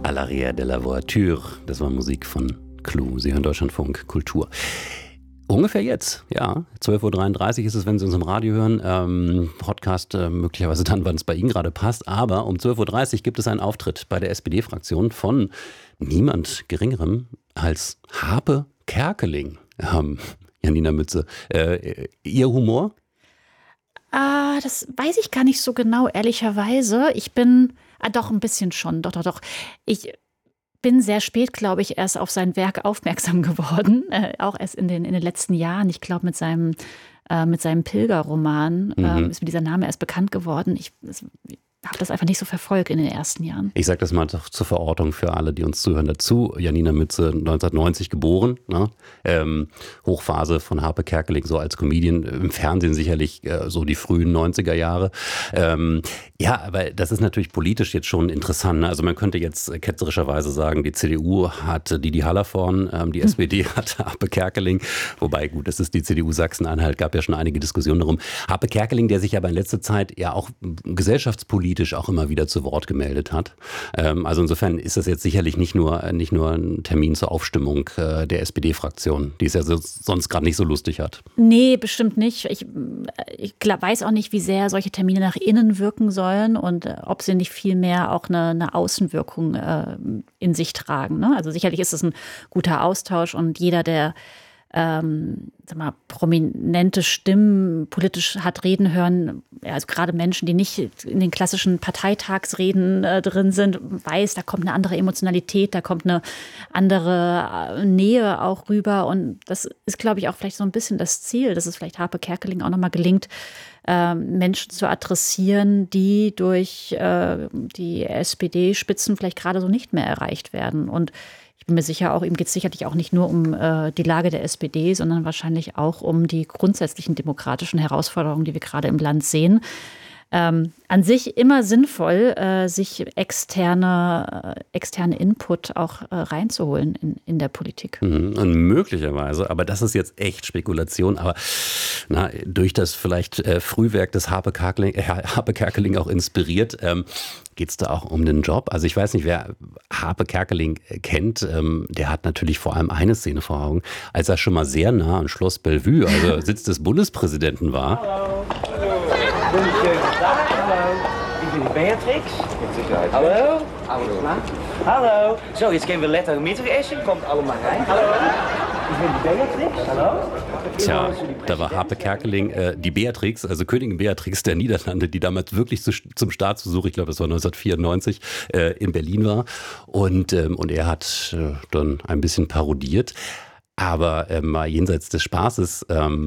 À l'arrière de la voiture. Das war Musik von Clue. Sie hören Deutschlandfunk Kultur. Ungefähr jetzt, ja. 12.33 Uhr ist es, wenn Sie uns im Radio hören. Podcast möglicherweise dann, wann es bei Ihnen gerade passt. Aber um 12.30 Uhr gibt es einen Auftritt bei der SPD-Fraktion von niemand Geringerem als Harpe Kerkeling. Janina Mütze. Ihr Humor? Das weiß ich gar nicht so genau, ehrlicherweise. Ich bin, doch ein bisschen schon, doch. Ich bin sehr spät, glaube ich, erst auf sein Werk aufmerksam geworden. Auch erst in den letzten Jahren. Ich glaube, mit seinem Pilgerroman ist mir dieser Name erst bekannt geworden. Ich habe das einfach nicht so verfolgt in den ersten Jahren. Ich sage das mal doch zur Verortung für alle, die uns zuhören dazu. Janina Mütze, 1990 geboren, ne? Hochphase von Harpe Kerkeling, so als Comedian, im Fernsehen sicherlich so die frühen 90er Jahre. Ja, aber das ist natürlich politisch jetzt schon interessant. Ne? Also man könnte jetzt ketzerischerweise sagen, die CDU hat Didi Hallervorden, die SPD hat Harpe Kerkeling. Wobei, gut, das ist die CDU Sachsen-Anhalt, gab ja schon einige Diskussionen darum. Harpe Kerkeling, der sich aber in letzter Zeit ja auch gesellschaftspolitisch auch immer wieder zu Wort gemeldet hat. Also insofern ist das jetzt sicherlich nicht nur ein Termin zur Aufstimmung der SPD-Fraktion, die es ja sonst gerade nicht so lustig hat. Nee, bestimmt nicht. Ich weiß auch nicht, wie sehr solche Termine nach innen wirken sollen und ob sie nicht vielmehr auch eine Außenwirkung in sich tragen. Ne? Also sicherlich ist es ein guter Austausch und jeder, der prominente Stimmen politisch hat reden hören, also gerade Menschen, die nicht in den klassischen Parteitagsreden drin sind, weiß, da kommt eine andere Emotionalität, da kommt eine andere Nähe auch rüber und das ist, glaube ich, auch vielleicht so ein bisschen das Ziel, dass es vielleicht Harpe Kerkeling auch nochmal gelingt, Menschen zu adressieren, die durch die SPD-Spitzen vielleicht gerade so nicht mehr erreicht werden. Und ich bin mir sicher, auch ihm geht es sicherlich auch nicht nur um die Lage der SPD, sondern wahrscheinlich auch um die grundsätzlichen demokratischen Herausforderungen, die wir gerade im Land sehen. An sich immer sinnvoll, sich externe Input auch reinzuholen in der Politik. Und möglicherweise, aber das ist jetzt echt Spekulation, aber durch das vielleicht Frühwerk des Harpe Kerkeling auch inspiriert, geht es da auch um den Job? Also ich weiß nicht, wer Harpe Kerkeling kennt, der hat natürlich vor allem eine Szene vor Augen, als er schon mal sehr nah an Schloss Bellevue, also Sitz des Bundespräsidenten war. Hallo. Wunderschönen Tag. Hallo. Ich bin Beatrix. Mit Sicherheit. Hallo. Hallo. So, jetzt gehen wir lecker Mittagessen. Kommt alle mal rein. Hallo. Ich bin Beatrix. Hallo. Tja, da war Harpe Kerkeling, die Beatrix, also Königin Beatrix der Niederlande, die damals wirklich zum Staatsbesuch, ich glaube, das war 1994, in Berlin war. Und er hat dann ein bisschen parodiert. Aber mal jenseits des Spaßes,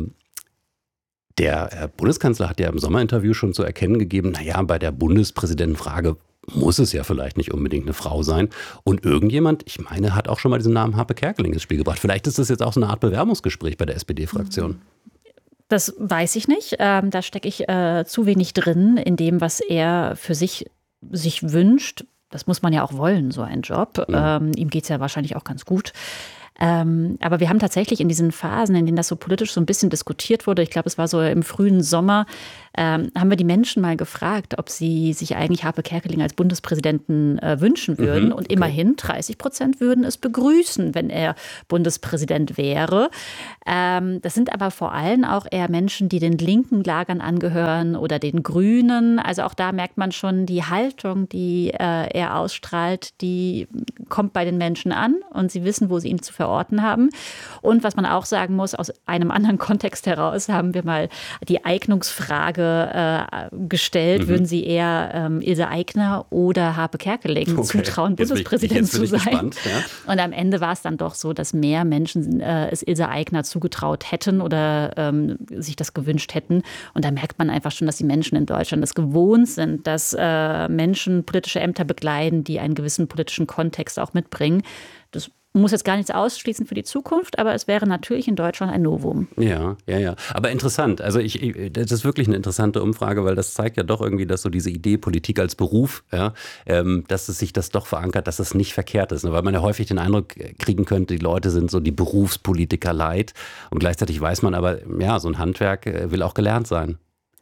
der Bundeskanzler hat ja im Sommerinterview schon zu erkennen gegeben, bei der Bundespräsidentenfrage muss es ja vielleicht nicht unbedingt eine Frau sein. Und irgendjemand, ich meine, hat auch schon mal diesen Namen Harpe Kerkeling ins Spiel gebracht. Vielleicht ist das jetzt auch so eine Art Bewerbungsgespräch bei der SPD-Fraktion. Das weiß ich nicht. Da stecke ich zu wenig drin in dem, was er für sich wünscht. Das muss man ja auch wollen, so ein Job. Ihm geht es ja wahrscheinlich auch ganz gut. Aber wir haben tatsächlich in diesen Phasen, in denen das so politisch so ein bisschen diskutiert wurde, ich glaube, es war so im frühen Sommer, haben wir die Menschen mal gefragt, ob sie sich eigentlich Harpe Kerkeling als Bundespräsidenten wünschen würden. Und immerhin 30% würden es begrüßen, wenn er Bundespräsident wäre. Das sind aber vor allem auch eher Menschen, die den linken Lagern angehören oder den Grünen. Also auch da merkt man schon, die Haltung, die er ausstrahlt, die kommt bei den Menschen an und sie wissen, wo sie ihn zu verorten haben. Und was man auch sagen muss, aus einem anderen Kontext heraus haben wir mal die Eignungsfrage gestellt. Würden Sie eher Ilse Aigner oder Harpe Kerkeling zutrauen, Bundespräsident zu sein? Gespannt, ja. Und am Ende war es dann doch so, dass mehr Menschen es Ilse Aigner zugetraut hätten oder sich das gewünscht hätten. Und da merkt man einfach schon, dass die Menschen in Deutschland es gewohnt sind, dass Menschen politische Ämter bekleiden, die einen gewissen politischen Kontext auch mitbringen. Das muss jetzt gar nichts ausschließen für die Zukunft, aber es wäre natürlich in Deutschland ein Novum. Ja. Aber interessant. Also das ist wirklich eine interessante Umfrage, weil das zeigt ja doch irgendwie, dass so diese Idee Politik als Beruf, dass es sich das doch verankert, dass es nicht verkehrt ist. Weil man ja häufig den Eindruck kriegen könnte, die Leute sind so die Berufspolitiker leid. Und gleichzeitig weiß man aber, so ein Handwerk will auch gelernt sein.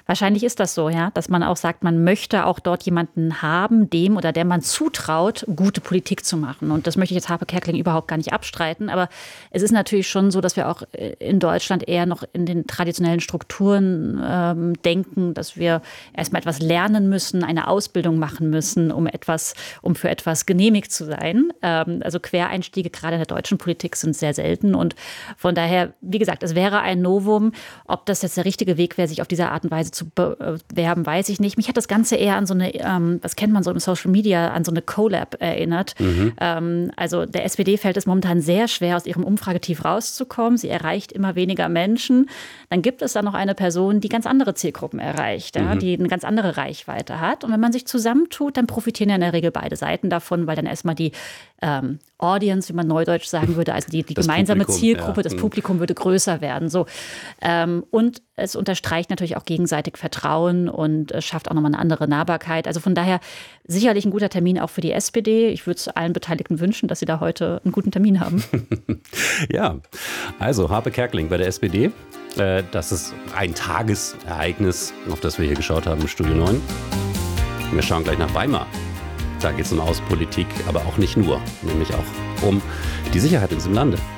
Wahrscheinlich ist das so, ja, dass man auch sagt, man möchte auch dort jemanden haben, dem oder der man zutraut, gute Politik zu machen. Und das möchte ich jetzt Harpe Kerkeling überhaupt gar nicht abstreiten. Aber es ist natürlich schon so, dass wir auch in Deutschland eher noch in den traditionellen Strukturen denken, dass wir erstmal etwas lernen müssen, eine Ausbildung machen müssen, um für etwas genehmigt zu sein. Also Quereinstiege gerade in der deutschen Politik sind sehr selten. Und von daher, wie gesagt, es wäre ein Novum. Ob das jetzt der richtige Weg wäre, sich auf diese Art und Weise zu bewerben, weiß ich nicht. Mich hat das Ganze eher an so eine, was kennt man so im Social Media, an so eine Collab erinnert. Also der SPD fällt es momentan sehr schwer, aus ihrem Umfragetief rauszukommen. Sie erreicht immer weniger Menschen. Dann gibt es da noch eine Person, die ganz andere Zielgruppen erreicht, ja, die eine ganz andere Reichweite hat. Und wenn man sich zusammentut, dann profitieren ja in der Regel beide Seiten davon, weil dann erstmal die Audience, wie man neudeutsch sagen würde, also die gemeinsame Publikum, Zielgruppe, das Publikum würde größer werden. So. Und es unterstreicht natürlich auch gegenseitig Vertrauen und schafft auch nochmal eine andere Nahbarkeit. Also von daher sicherlich ein guter Termin auch für die SPD. Ich würde es allen Beteiligten wünschen, dass sie da heute einen guten Termin haben. Ja, also Harpe Kerkeling bei der SPD. Das ist ein Tagesereignis, auf das wir hier geschaut haben im Studio 9. Wir schauen gleich nach Weimar. Da geht es um Außenpolitik, aber auch nicht nur, nämlich auch um die Sicherheit in diesem Lande.